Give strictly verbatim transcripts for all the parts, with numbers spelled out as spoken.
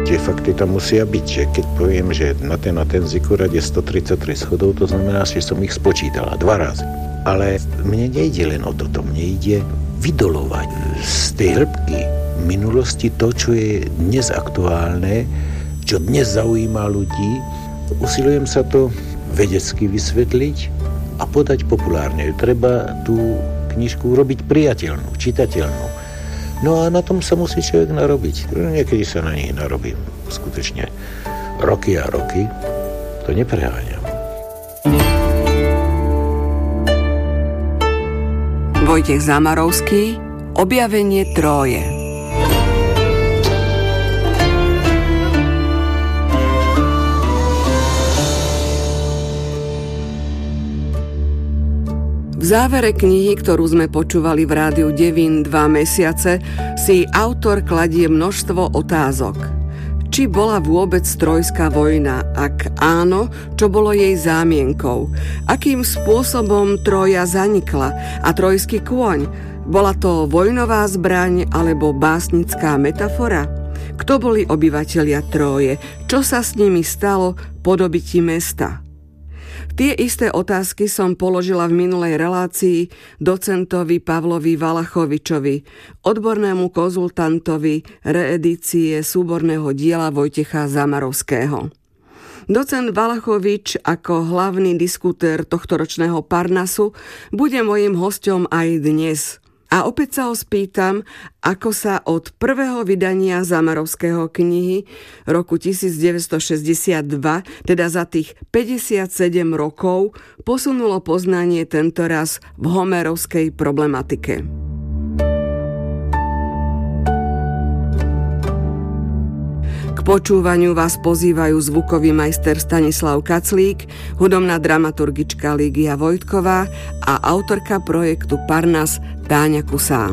Tie fakty tam musia byť, že keď poviem, že na ten a ten zikurát je stotridsaťtri schodov, to znamená, že som ich spočítala dva razy. Ale mne nejde len o toto, mne ide vydolovať z tej hĺbky minulosti to, čo je dnes aktuálne, čo dnes zaujíma ľudí. Usilujem sa to vedecky vysvetliť a podať populárne. Treba tú knižku urobiť priateľnú, čitateľnú. No a na tom sa musí človek narobiť. Niekedy sa na nich narobím. Skutočne roky a roky. To nepreháňam. Vojtech Zamarovský, Objavenie Tróje. V závere knihy, ktorú sme počúvali v rádiu Devín dva mesiace, si autor kladie množstvo otázok. Či bola vôbec trojská vojna? Ak áno, čo bolo jej zámienkou? Akým spôsobom Trója zanikla? A trojský kôň? Bola to vojnová zbraň alebo básnická metafora? Kto boli obyvatelia Tróje? Čo sa s nimi stalo po dobytí mesta? Tie isté otázky som položila v minulej relácii docentovi Pavlovi Valachovičovi, odbornému konzultantovi reedície súborného diela Vojtecha Zamarovského. Docent Valachovič ako hlavný diskutér tohtoročného Parnasu bude mojím hosťom aj dnes. A opäť sa ho spýtam, ako sa od prvého vydania Zamarovského knihy roku devätnásťstošesťdesiatdva, teda za tých päťdesiatsedem rokov, posunulo poznanie tentoraz v homerovskej problematike. K počúvaniu vás pozývajú zvukový majster Stanislav Kaclík, hudobná dramaturgička Lígia Vojtková a autorka projektu Parnas Táňa Kusá.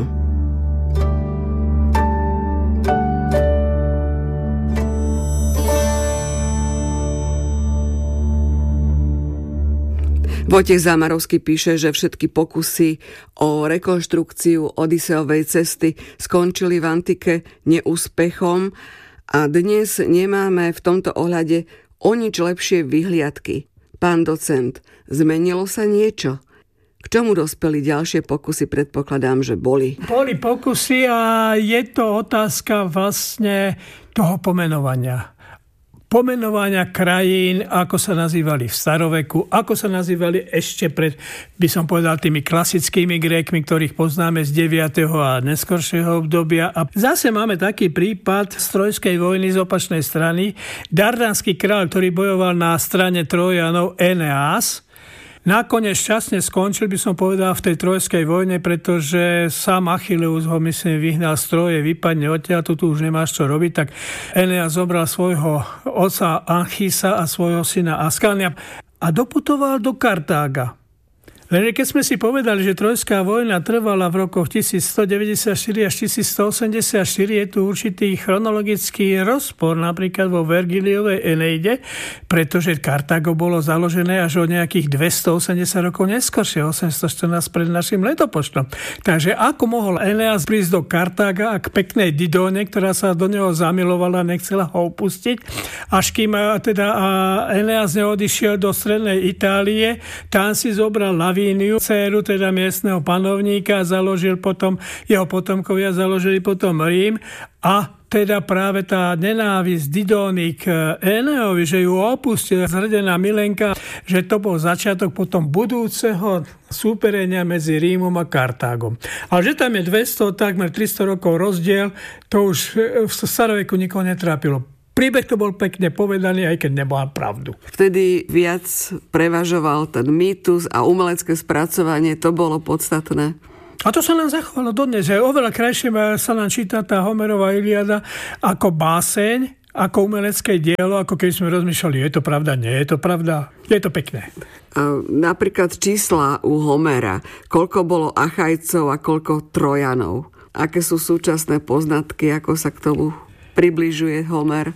Vojtech Zamarovský píše, že všetky pokusy o rekonštrukciu Odysseovej cesty skončili v antike neúspechom a dnes nemáme v tomto ohľade o nič lepšie vyhliadky. Pán docent, zmenilo sa niečo? K čomu dospeli ďalšie pokusy? Predpokladám, že boli. Boli pokusy a je to otázka vlastne toho pomenovania. Pomenovania krajín, ako sa nazývali v staroveku, ako sa nazývali ešte pred, by som povedal, tými klasickými Grékmi, ktorých poznáme z deviateho a neskoršieho obdobia. A zase máme taký prípad z trojskej vojny z opačnej strany. Dardanský kráľ, ktorý bojoval na strane Trojanov, Eneas, nakoniec šťastne skončil, by som povedal, v tej trojskej vojne, pretože sám Achilleus ho, myslím, vyhnal z Troje, vypadne odtiaľ, tu, tu už nemáš čo robiť, tak Eneas zobral svojho otca Anchisa a svojho syna Ascania a doputoval do Kartága. Lenže keď sme si povedali, že trojská vojna trvala v rokoch tisícstodeväťdesiatštyri až tisícstoosemdesiatštyri, je tu určitý chronologický rozpor napríklad vo Vergiliovej Eneide, pretože Kartágo bolo založené až o nejakých dvestoosemdesiat rokov neskôršie, osemstoštrnásť pred našim letopočtom. Takže ako mohol Eneas prísť do Kartága a k peknej Didóne, ktorá sa do neho zamilovala, nechcela ho opustiť, až kým teda Eneas neodišiel do strednej Itálie, tam si zobral Lavíniu, dcéru teda miestneho panovníka, založil potom, jeho potomkovia založili potom Rím a teda práve tá nenávisť Didóny k Eneovi, že ju opustil zhrdená milenka, že to bol začiatok potom budúceho súperenia medzi Rímom a Kartágom. Ale že tam je dvesto, takmer tristo rokov rozdiel, to už v staroveku nikoho netrápilo. Príbeh to bol pekne povedaný, aj keď nemal pravdu. Vtedy viac prevažoval ten mýtus a umelecké spracovanie, to bolo podstatné. A to sa nám zachovalo dodnes, že oveľa krajšie sa nám číta tá Homerová Iliada ako báseň, ako umelecké dielo, ako keď sme rozmýšľali, je to pravda, nie je to pravda, je to pekné. A napríklad čísla u Homera, koľko bolo Achajcov a koľko Trojanov. Aké sú súčasné poznatky, ako sa k tomu približuje Homer?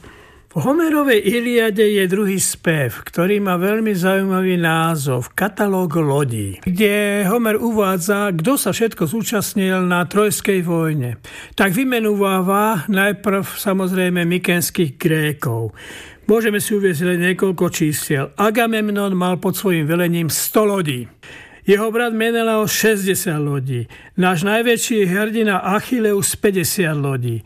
V Homerovej Iliade je druhý spev, ktorý má veľmi zaujímavý názov Katalóg lodí, kde Homer uvádza, kto sa všetko zúčastnil na Trojskej vojne. Tak vymenúváva najprv samozrejme mykenských Grékov. Môžeme si uvieť len niekoľko čísiel. Agamemnon mal pod svojím velením sto lodí. Jeho brat Menelaos šesťdesiat lodí. Náš najväčší hrdina Achilleus päťdesiat lodí.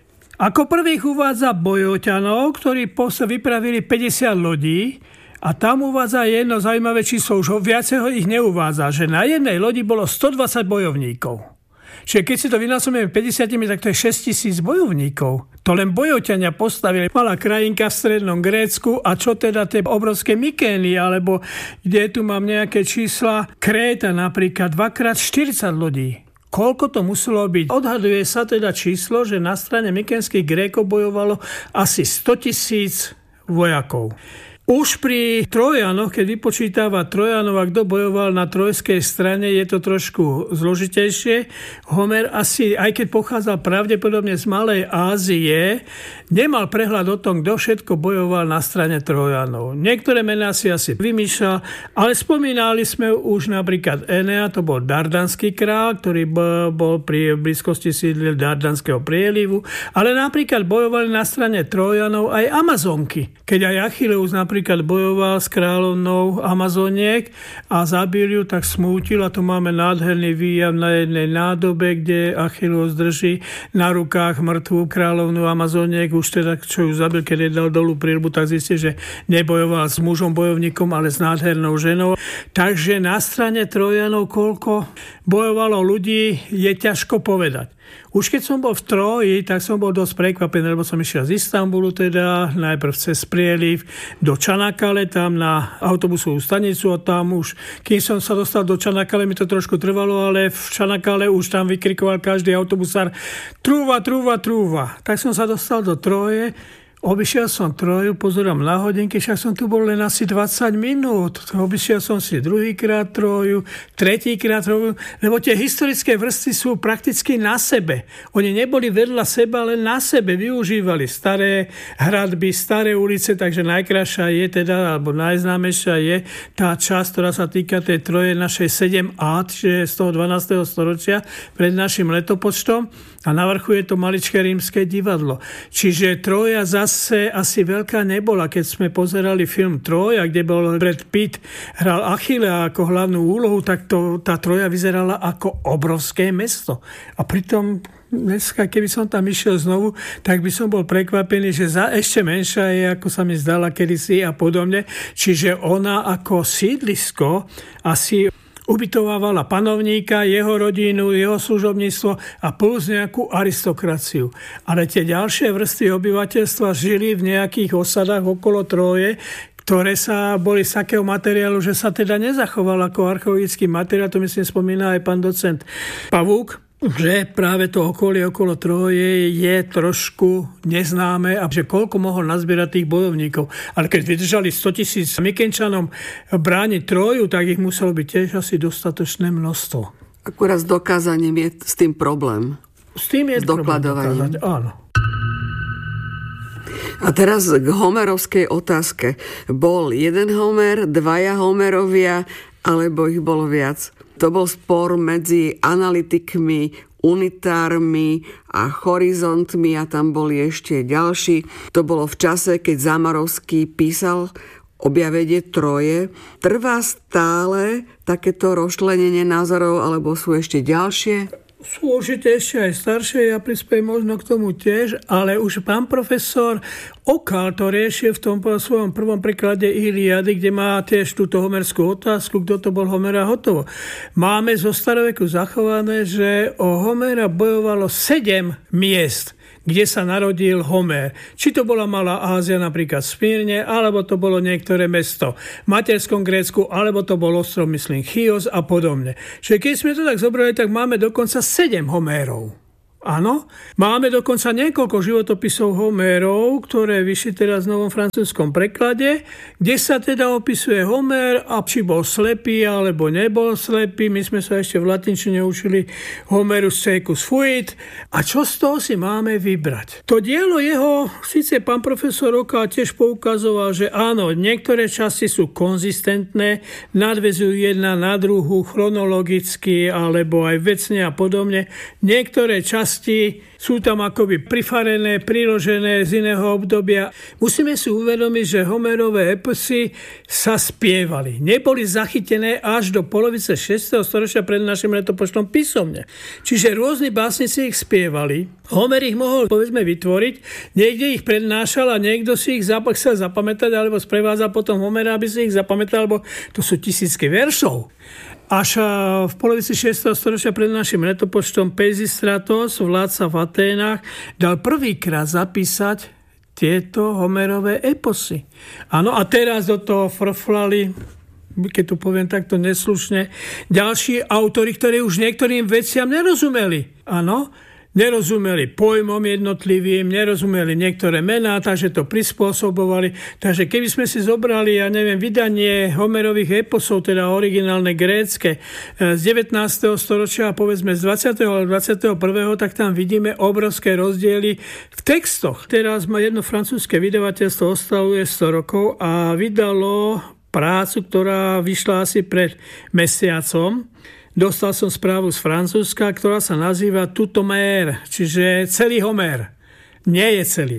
Ako prvých uvádza Bojoťanov, ktorí sa vypravili päťdesiat lodí a tam uvádza jedno zaujímavé číslo, už viacej ho ich neuvádza, že na jednej lodi bolo stodvadsať bojovníkov. Čiže keď si to vynásobíme päťdesiat, tak to je šesťtisíc bojovníkov. To len Bojoťania postavili. Malá krajinka v strednom Grécku a čo teda tie obrovské Mykény, alebo kde tu mám nejaké čísla, Kréta napríklad, dvakrát štyridsať lodí. Koľko to muselo byť? Odhaduje sa teda číslo, že na strane mykenských Grékov bojovalo asi sto tisíc vojakov. Už pri Trojanoch, keď vypočítava Trojanov a kto bojoval na trojskej strane, je to trošku zložitejšie. Homer asi, aj keď pochádzal pravdepodobne z Malej Ázie, nemal prehľad o tom, kto všetko bojoval na strane Trojanov. Niektoré mená si asi vymýšľal, ale spomínali sme už napríklad Enea, to bol dardanský král, ktorý bol pri blízkosti sídlil Dardanského prielivu, ale napríklad bojovali na strane Trojanov aj Amazonky. Keď aj Achilleus napríklad napríklad bojoval s kráľovnou Amazoniek a zabil ju, tak smútil a tu máme nádherný výjav na jednej nádobe, kde Achilleus drží na rukách mŕtvú kráľovnú Amazoniek, už teda čo ju zabil, keď jej dal dolu príľbu, tak zistil, že nebojoval s mužom bojovníkom, ale s nádhernou ženou. Takže na strane Trojanov koľko bojovalo ľudí, je ťažko povedať. Už keď som bol v Troji, tak som bol dosť prekvapený, lebo som išiel z Istanbulu teda, najprv cez prieliv do Čanakale, tam na autobusovú stanicu a tam už, kým som sa dostal do Čanakale, mi to trošku trvalo, ale v Čanakale už tam vykrikoval každý autobusár trúva, trúva, trúva. Tak som sa dostal do Troje. Obišiel som Troju, pozerám na hodinky, však som tu bol len asi dvadsať minút. Obišiel som si druhýkrát Troju, tretíkrát Troju, lebo tie historické vrstvy sú prakticky na sebe. Oni neboli vedľa seba, len na sebe. Využívali staré hradby, staré ulice, takže najkrajšia je teda, alebo najznámejšia je tá časť, ktorá sa týka tej Troje našej sedem á, čiže z toho dvanásteho storočia pred našim letopočtom. A na vrchu je to maličké rímske divadlo. Čiže Troja zase asi veľká nebola. Keď sme pozerali film Troja, kde bol Brad Pitt, hral Achillea ako hlavnú úlohu, tak to, tá Troja vyzerala ako obrovské mesto. A pritom dneska, keby som tam išiel znovu, tak by som bol prekvapený, že za ešte menšia je, ako sa mi zdala kedysi a podobne. Čiže ona ako sídlisko asi ubytovávala panovníka, jeho rodinu, jeho služobníctvo a plus nejakú aristokraciu. Ale tie ďalšie vrstvy obyvateľstva žili v nejakých osadách okolo Troje, ktoré sa boli z takého materiálu, že sa teda nezachoval ako archeologický materiál. To myslím spomína aj pán docent Pavúk, že práve to okolie okolo Troje je trošku neznáme a že koľko mohol nazbierať tých bojovníkov. Ale keď vydržali sto tisíc Mykenčanom brániť Troju, tak ich muselo byť tiež asi dostatočné množstvo. Akurát s dokázaním je s tým problém. S tým je s dokladovaním. Áno. A teraz k homerovskej otázke. Bol jeden Homer, dvaja Homerovia, alebo ich bolo viac? To bol spor medzi analytikmi, unitármi a horizontmi a tam boli ešte ďalší. To bolo v čase, keď Zamarovský písal Objavenie Troje. Trvá stále takéto rozčlenenie názorov, alebo sú ešte ďalšie? Sú určite ešte aj staršie, ja prispiem možno k tomu tiež, ale už pán profesor Okal to riešil v tom svojom prvom preklade Iliady, kde má tiež túto homerskú otázku, kto to bol Homer a hotovo. Máme zo staroveku zachované, že o Homera bojovalo sedem miest, kde sa narodil Homer. Či to bola Malá Ázia, napríklad Smírne, alebo to bolo niektoré mesto v materskom Grécku, alebo to bol ostrov, myslím, Chios a podobne. Čiže keď sme to tak zobrali, tak máme dokonca sedem Homérov. Áno, máme dokonca niekoľko životopisov Homérov, ktoré vyšli teraz v novom francúzskom preklade, kde sa teda opisuje Homér a či bol slepý alebo nebol slepý. My sme sa ešte v latinčine učili Homerus secus fuit. A čo z toho si máme vybrať? To dielo jeho, síce pán profesor Roka tiež poukazoval, že áno, niektoré časti sú konzistentné, nadväzujú jedna na druhú chronologicky alebo aj vecne a podobne. Niektoré časti sú tam akoby prifarené, priložené z iného obdobia. Musíme si uvedomiť, že Homérové eposy sa spievali. Neboli zachytené až do polovice šiesteho storočia pred našim letopočtom písomne. Čiže rôzni básnici ich spievali. Homer ich mohol, povedzme, vytvoriť, niekde ich prednášal a niekto si ich zap- chcel zapamätať alebo sprevádzal potom Homera, aby si ich zapamätal, lebo to sú tisícky veršov. Až v polovici šiesteho storočia pred našim letopočtom Peizistratos, vládca v Aténach, dal prvýkrát zapísať tieto Homerové eposy. Áno, a teraz do toho frflali, keď to poviem takto neslušne, ďalší autori, ktorí už niektorým veciam nerozumeli. Áno, nerozumeli pojmom jednotlivým, nerozumeli niektoré mená, takže to prispôsobovali. Takže keby sme si zobrali, ja neviem, vydanie Homerových eposov, teda originálne grécke, z devätnásteho storočia a povedzme z dvadsiateho a dvadsiateho prvého tak tam vidíme obrovské rozdiely v textoch. Teraz má jedno francúzske vydavateľstvo, oslavuje sto rokov a vydalo prácu, ktorá vyšla asi pred mesiacom. Dostal som správu z Francúzska, ktorá sa nazýva Tout Homère, čiže celý Homér. Nie je celý.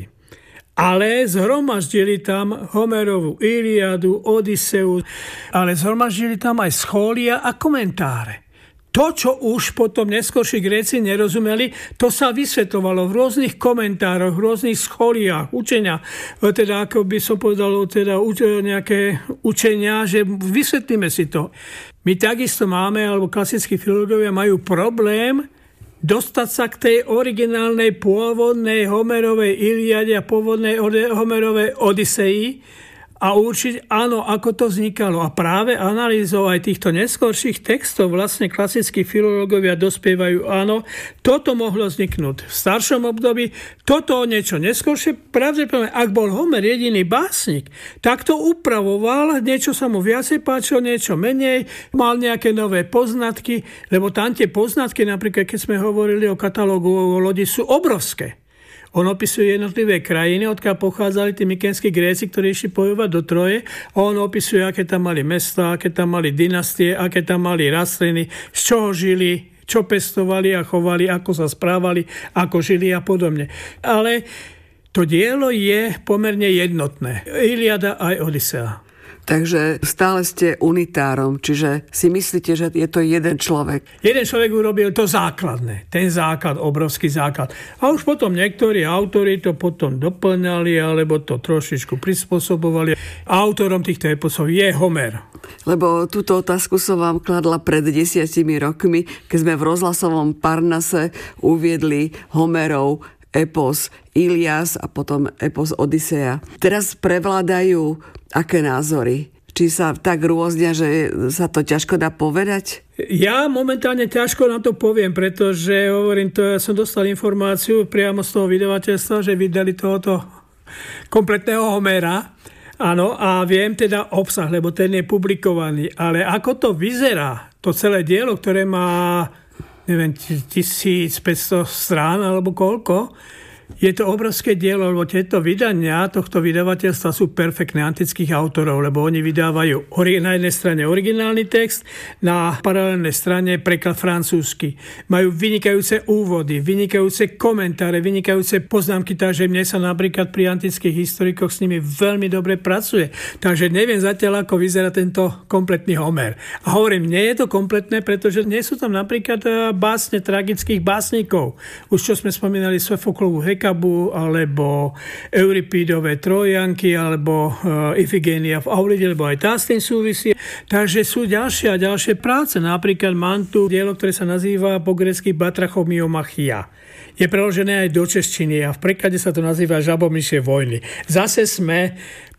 Ale zhromaždili tam Homerovú Iliadu, Odyseu, ale zhromaždili tam aj schólia a komentáre. To, čo už potom neskôrší Gréci nerozumeli, to sa vysvetľovalo v rôznych komentároch, v rôznych scholiách, učenia. Teda, ako by som povedal, teda nejaké učenia, že vysvetlíme si to. My takisto máme, alebo klasickí filológovia majú problém dostať sa k tej originálnej pôvodnej Homerovej Iliade a pôvodnej Homerovej Odysei, a určiť, áno, ako to vznikalo. A práve analýzou aj týchto neskorších textov vlastne klasickí filológovia dospievajú, áno, toto mohlo vzniknúť v staršom období, toto niečo neskoršie. Pravdepodobne, ak bol Homer jediný básnik, tak to upravoval, niečo sa mu viacej páčilo, niečo menej, mal nejaké nové poznatky, lebo tam tie poznatky, napríklad keď sme hovorili o katalógu o lodi, sú obrovské. On opisuje jednotlivé krajiny, odkiaľ pochádzali tí mykenskí Gréci, ktorí išli bojovať do Troje. A on opisuje, aké tam mali mestá, aké tam mali dynastie, aké tam mali rastliny, z čoho žili, čo pestovali a chovali, ako sa správali, ako žili a podobne. Ale to dielo je pomerne jednotné. Iliada aj Odysea. Takže stále ste unitárom, čiže si myslíte, že je to jeden človek. Jeden človek urobil to základné, ten základ, obrovský základ. A už potom niektorí autori to potom doplňali, alebo to trošičku prispôsobovali. Autorom týchto eposov je Homer. Lebo túto otázku som vám kladla pred desiatimi rokmi, keď sme v rozhlasovom Parnase uviedli Homerov epos Ilias a potom epos Odysea. Teraz prevládajú aké názory? Či sa tak rôznia, že sa to ťažko dá povedať? Ja momentálne ťažko na to poviem, pretože hovorím to, ja som dostal informáciu priamo z toho vydavateľstva, že vydali tohoto kompletného Homera. Áno, a viem teda obsah, lebo ten je publikovaný. Ale ako to vyzerá, to celé dielo, ktoré má neviem, tisícpäťsto strán alebo koľko, je to obrovské dielo, lebo tieto vydania tohto vydavateľstva sú perfektné antických autorov, lebo oni vydávajú na jednej strane originálny text, na paralelnej strane preklad francúzsky. Majú vynikajúce úvody, vynikajúce komentáre, vynikajúce poznámky, takže mne sa napríklad pri antických historikoch s nimi veľmi dobre pracuje. Takže neviem zatiaľ, ako vyzerá tento kompletný Homer. A hovorím, nie je to kompletné, pretože nie sú tam napríklad básne tragických básnikov. Už čo sme spomínali Sofoklovu Hekabu, alebo Euripídové Trojanky, alebo uh, Ifigénia v Aulide, lebo aj tá s tým súvisí. Takže sú ďalšie a ďalšie práce. Napríklad mám tu dielo, ktoré sa nazýva po grécky Batrachomiomachia. Je preložené aj do češtiny a v preklade sa to nazýva Žabomyšie vojny. Zase sme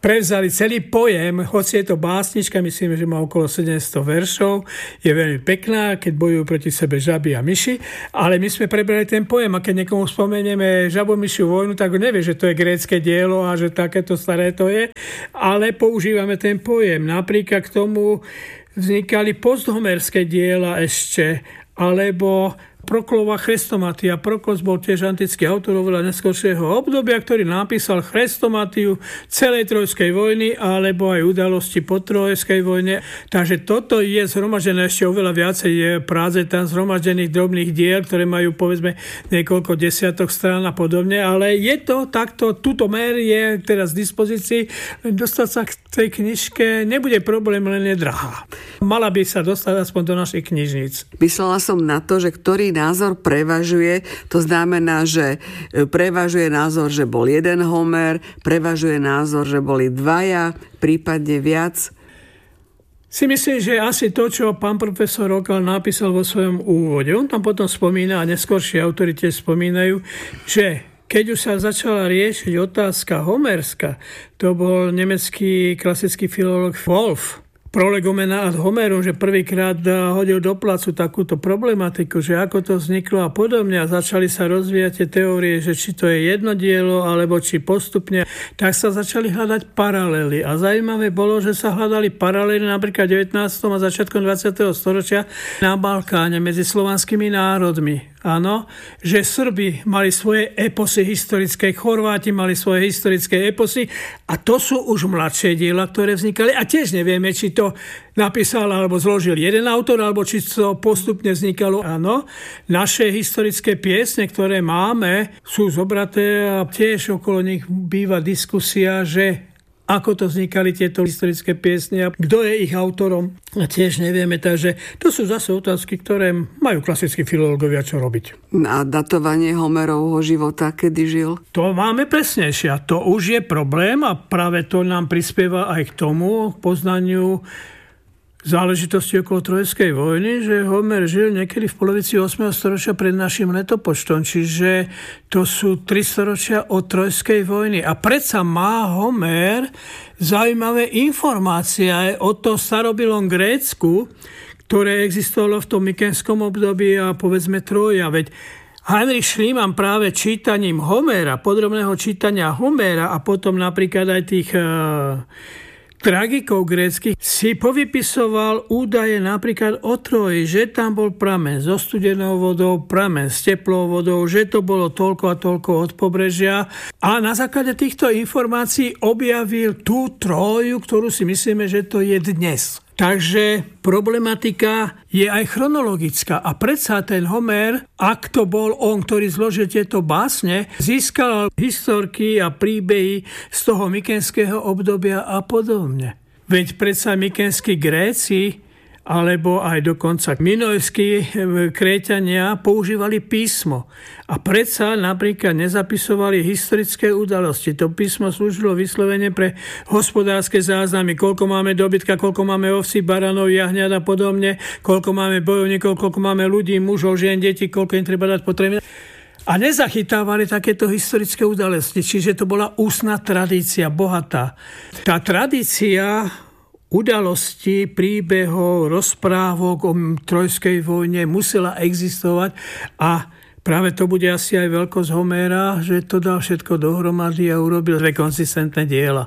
prevzali celý pojem, hoci je to básnička, myslím, že má okolo sedemsto veršov, je veľmi pekná, keď bojujú proti sebe žaby a myši, ale my sme prebrali ten pojem a keď niekomu spomenieme žabomyšiu vojnu, tak nevie, že to je grécke dielo a že takéto staré to je, ale používame ten pojem. Napríklad k tomu vznikali posthomerské diela ešte, alebo Proklova Chrestomatia. Proklos bol tiež antický autor oveľa neskôršieho obdobia, ktorý napísal Chrestomatiu celej Trojskej vojny alebo aj udalosti po Trojskej vojne. Takže toto je zhromaždené ešte oveľa viacej. Je práve tam zhromaždených drobných diel, ktoré majú povedzme niekoľko desiatok strán a podobne, ale je to takto, túto mér je teraz v dispozícii. Dostať sa k tej knižke nebude problém, len je drahá. Mala by sa dostať aspoň do našich knižníc. Myslela som na to, že ktorý názor prevažuje, to znamená, že prevažuje názor, že bol jeden Homer, prevažuje názor, že boli dvaja, prípadne viac. Si myslím, že asi to, čo pán profesor Rokal napísal vo svojom úvode, on tam potom spomína a neskôršie autori tiež spomínajú, že keď už sa začala riešiť otázka homerská, to bol nemecký klasický filológ Wolf, Prolegomena ad Homerum, že prvýkrát hodil do placu takúto problematiku, že ako to vzniklo a podobne a začali sa rozvíjať tie teórie, že či to je jedno dielo, alebo či postupne, tak sa začali hľadať paralely. A zaujímavé bolo, že sa hľadali paralely napríklad v devätnástom a začiatkom dvadsiateho storočia na Balkáne medzi slovanskými národmi. Áno, že Srbi mali svoje eposy historické, Chorváti mali svoje historické eposy a to sú už mladšie diela, ktoré vznikali a tiež nevieme, či to napísal alebo zložil jeden autor, alebo či to postupne vznikalo. Áno, naše historické piesne, ktoré máme, sú zobraté a tiež okolo nich býva diskusia, že ako to vznikali tieto historické piesne a kto je ich autorom. A tiež nevieme, takže to sú zase otázky, ktoré majú klasickí filológovia čo robiť. A datovanie Homerovho života, kedy žil? To máme presnejšie a to už je problém a práve to nám prispieva aj k tomu, k poznaniu záležitosti okolo Trojskej vojny, že Homer žil niekedy v polovici ôsmeho storočia pred našim letopočtom, čiže to sú tri storočia od Trojskej vojny. A predsa má Homer zaujímavé informácie aj o tom starobilom Grécku, ktoré existovalo v tom mykenskom období a povedzme Troja. Veď Heinrich Schliemann práve čítaním Homera, podrobného čítania Homera a potom napríklad aj tých Uh, tragikov gréckych si povypisoval údaje napríklad o Troji, že tam bol prameň so studenou vodou, prameň s teplou vodou, že to bolo toľko a toľko od pobrežia. A na základe týchto informácií objavil tú Troju, ktorú si myslíme, že to je dnes. Takže problematika je aj chronologická. A predsa ten Homer, ak to bol on, ktorý zložil tieto básne, získal historky a príbehy z toho mykenského obdobia a podobne. Veď predsa mykenskí Gréci, alebo aj dokonca minojskí Kréťania používali písmo. A predsa napríklad nezapisovali historické udalosti. To písmo slúžilo vyslovene pre hospodárske záznamy. Koľko máme dobytka, koľko máme ovcí, baranov, jahňat a podobne, koľko máme bojovníkov, koľko máme ľudí, mužov, žien, detí, koľko im treba dať potrebné. A nezachytávali takéto historické udalosti. Čiže to bola ústna tradícia, bohatá. Tá tradícia udalosti, príbehov, rozprávok o Trojskej vojne musela existovať a práve to bude asi aj veľkosť Homéra, že to dal všetko dohromady a urobil dve konzistentné diela.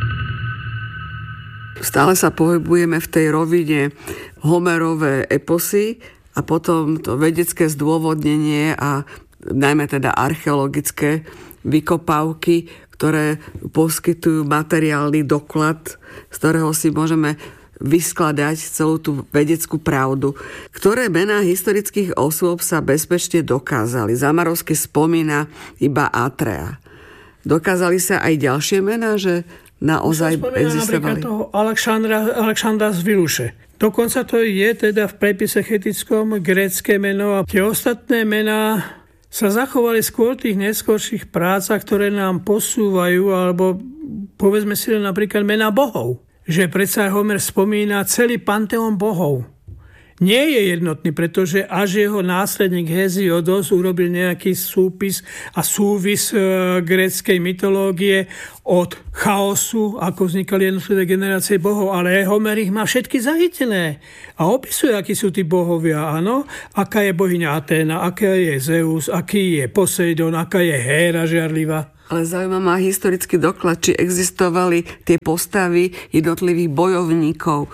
Stále sa pohybujeme v tej rovine Homerové eposy a potom to vedecké zdôvodnenie a najmä teda archeologické vykopávky, ktoré poskytujú materiálny doklad, z ktorého si môžeme vyskladať celú tú vedeckú pravdu. Ktoré mená historických osôb sa bezpečne dokázali? Zamarovský spomína iba Atrea. Dokázali sa aj ďalšie mená, že naozaj existovali? Napríklad toho Alexandra, Alexandra z Viluše. Dokonca to je teda v prepise chetickom grécke meno a tie ostatné mená sa zachovali skôr v tých neskôrších prácach, ktoré nám posúvajú, alebo povedzme si len napríklad mená bohov. Že predsa Homer spomína celý panteón bohov. nie je jednotný, pretože až jeho následník Heziodos urobil nejaký súpis a súvis e, gréckej mytológie od chaosu, ako vznikali jednotlivé generácie bohov, ale Homer ich má všetky zachytené a opisuje, akí sú tí bohovia, áno, aká je bohyňa Aténa, aká je Zeus, aký je Poseidon, aká je Héra žiarlivá. Ale zaujíma ma historický doklad, či existovali tie postavy jednotlivých bojovníkov,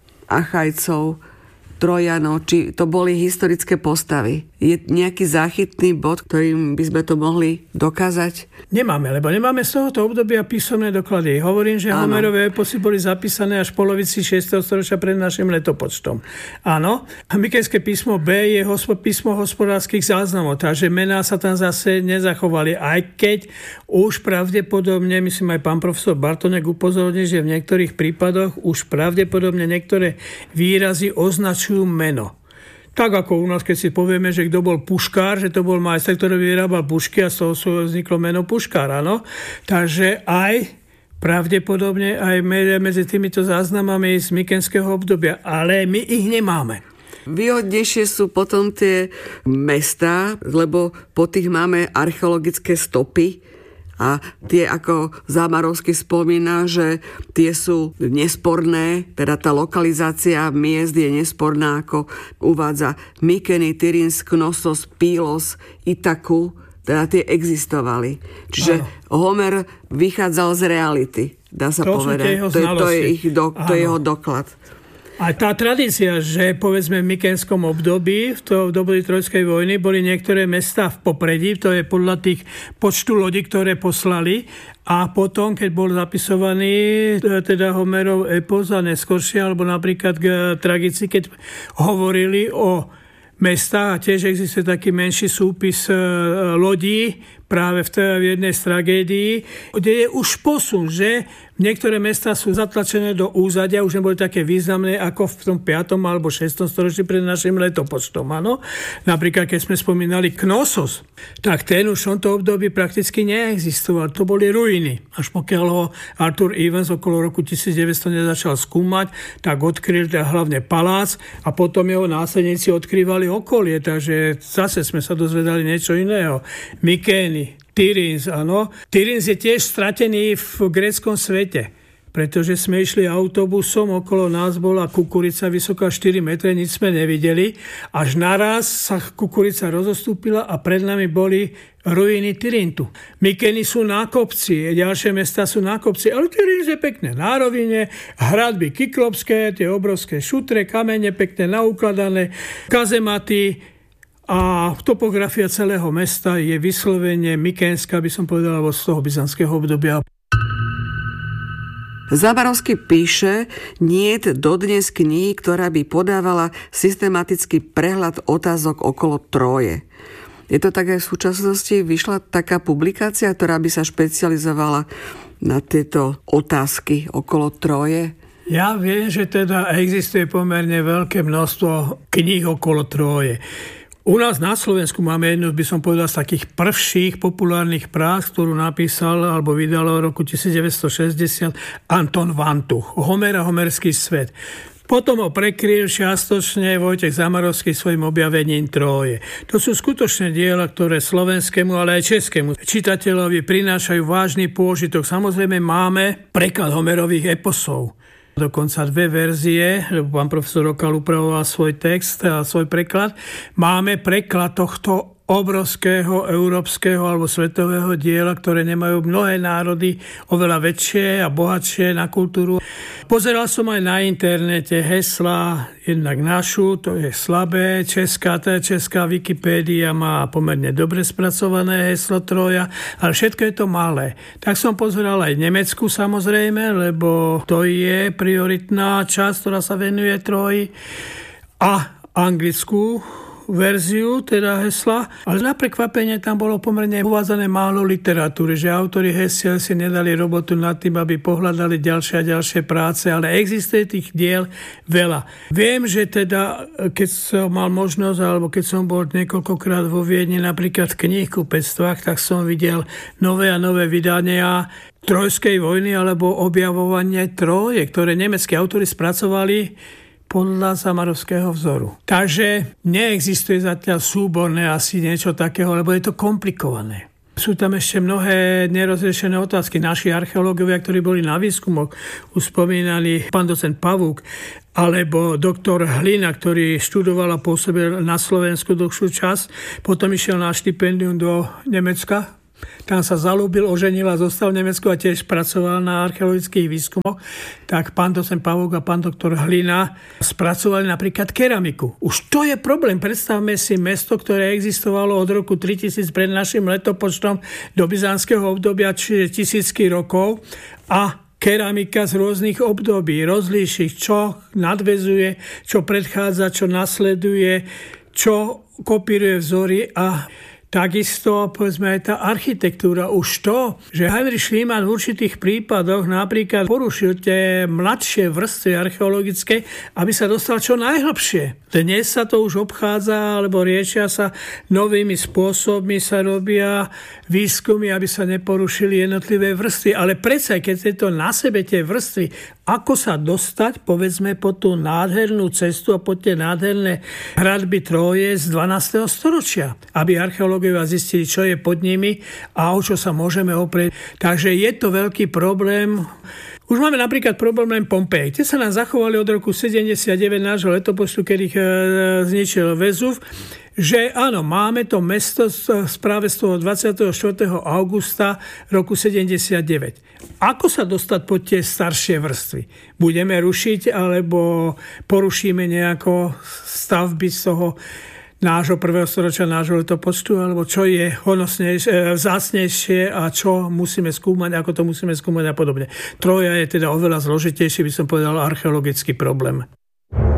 Achajcov, Trojanov, či to boli historické postavy. Je nejaký záchytný bod, ktorým by sme to mohli dokázať? Nemáme, lebo nemáme z tohoto obdobia písomné doklady. Hovorím, že áno. Homerové eposy boli zapísané až v polovici šiesteho storočia pred našim letopočtom. Áno. A mykenské písmo B je písmo hospodárskych záznamov, takže mená sa tam zase nezachovali. Aj keď už pravdepodobne, myslím aj pán profesor Bartonek upozorní, že v niektorých prípadoch už pravdepodobne niektoré výrazy označujú meno. Tak ako u nás, keď si povieme, že kto bol puškár, že to bol majster, ktorý vyrábal pušky a z toho vzniklo meno puškár, áno. Takže aj pravdepodobne aj medzi týmito záznamami z mykenského obdobia, ale my ich nemáme. Výhodnejšie sú potom tie mestá, lebo po tých máme archeologické stopy, a tie, ako Zámorovský spomína, že tie sú nesporné, teda tá lokalizácia miest je nesporná, ako uvádza Mykeny, Tyrins, Knossos, Pylos, Itaku, teda tie existovali. Čiže áno. Homer vychádzal z reality, dá sa to povedať. To je, to je, ich do, to je jeho doklad. A tá tradícia, že povedzme v mykenskom období, v tom období Trojskej vojny, boli niektoré mestá v popredí, to je podľa tých počtu lodí, ktoré poslali. A potom, keď bol zapisovaný teda Homerov epos a neskoršie, alebo napríklad tragici, keď hovorili o mestách, a tiež existuje taký menší súpis lodí, práve v, tej, v jednej z tragédií, kde je už posun, že niektoré mestá sú zatlačené do úzadia, už neboli také významné ako v tom piatom alebo šiestom storočí pred našim letopočtom. Áno? Napríklad, keď sme spomínali Knossos, tak ten už v tomto období prakticky neexistoval. To boli ruiny. Až pokiaľ ho Arthur Evans okolo roku tisícdeväťsto nezačal skúmať, tak odkryl hlavne palác a potom jeho následníci odkrývali okolie, takže zase sme sa dozvedali niečo iného. Mykény, Tyrins, áno. Tyrins je tiež stratený v gréckom svete, pretože sme išli autobusom, okolo nás bola kukurica vysoká štyri metre, nič sme nevideli. Až naraz sa kukurica rozostúpila a pred nami boli ruiny Tyrintu. Mykeny sú na kopci, ďalšie mesta sú na kopci, ale Tyrins je pekné na rovine, hradby kyklopské, tie obrovské šutre, kamene pekné naukladané, kazematy, a topografia celého mesta je vyslovene mykenská, by som povedal, z toho byzantského obdobia. Zámorovský píše, niet dodnes knihy, ktorá by podávala systematický prehľad otázok okolo Tróje. Je to tak aj v súčasnosti? Vyšla taká publikácia, ktorá by sa špecializovala na tieto otázky okolo Tróje? Ja viem, že teda existuje pomerne veľké množstvo kníh okolo Tróje. U nás na Slovensku máme jednu, by som povedal, z takých prvších populárnych prác, ktorú napísal alebo vydal v roku devätnásťstošesťdesiat Anton Vantuch. Homer a homerský svet. Potom ho prekryl čiastočne Vojtech Zámorovský svojim objavením Tróje. To sú skutočné diela, ktoré slovenskému, ale aj českému čitateľovi prinášajú vážny pôžitok. Samozrejme máme preklad Homerových eposov. Dokonca dve verzie, lebo pán profesor Okal upravoval svoj text a svoj preklad. Máme preklad tohto obrovského európskeho alebo svetového diela, ktoré nemajú mnohé národy, oveľa väčšie a bohatšie na kultúru. Pozeral som aj na internete hesla, jednak našu, to je slabé, česká, tá česká Wikipédia má pomerne dobre spracované heslo Trója, ale všetko je to malé. Tak som pozeral aj Nemecku samozrejme, lebo to je prioritná časť, ktorá sa venuje Tróji, a anglickú verziu, teda hesla, ale na prekvapenie tam bolo pomerne uvádzané málo literatúry, že autori hesiel si nedali robotu nad tým, aby pohľadali ďalšie a ďalšie práce, ale existuje tých diel veľa. Viem, že teda, keď som mal možnosť, alebo keď som bol niekoľkokrát vo Viedni, napríklad v knihkupectvách, tak som videl nové a nové vydania Trojskej vojny alebo objavovanie Tróje, ktoré nemeckí autori spracovali podľa zamarovského vzoru. Takže neexistuje zatiaľ súborné asi niečo takého, lebo je to komplikované. Sú tam ešte mnohé nerozriešené otázky. Naši archeológovia, ktorí boli na výskumoch, už spomínali pán docent Pavúk, alebo doktor Hlina, ktorý študoval a pôsobil na Slovensku dlhšiu časť, potom išiel na štipendium do Nemecka. Tam sa zalúbil, oženil a zostal v Nemecku a tiež pracoval na archeologických výskumoch. Tak pán docent Pavúk a pán doktor Hlina spracovali napríklad keramiku. Už to je problém. Predstavme si mesto, ktoré existovalo od roku tritisíc pred našim letopočtom do byzantského obdobia, čiže tisícky rokov, a keramika z rôznych období. Rozlíšiť, čo nadväzuje, čo predchádza, čo nasleduje, čo kopíruje vzory a takisto, povedzme, aj tá architektúra. Už to, že Heinrich Schliemann v určitých prípadoch napríklad porušil tie mladšie vrstvy archeologické, aby sa dostal čo najhlbšie. Dnes sa to už obchádza, alebo riešia sa novými spôsobmi, sa robia výskumy, aby sa neporušili jednotlivé vrstvy. Ale predsa, keď je to na sebe tie vrstvy, ako sa dostať, povedzme, po tú nádhernú cestu a po tie nádherné hradby Tróje z dvanásteho storočia, aby archeológovia zistili, čo je pod nimi a o čo sa môžeme oprieť. Takže je to veľký problém. Už máme napríklad problém Pompej. Tie sa nám zachovali od roku sedemdesiatdeväť nášho letopočtu, keď ich zničil Vezuv, že áno, máme to mesto práve z toho dvadsiateho štvrtého augusta roku sedemdesiatdeväť. Ako sa dostať pod tie staršie vrstvy? Budeme rušiť, alebo porušíme nejako stavby z toho nášho prvého storočia, nášho letopočtu, alebo čo je honosnejšie, vzácnejšie a čo musíme skúmať, ako to musíme skúmať a podobne. Troja je teda oveľa zložitejší, by som povedal, archeologický problém.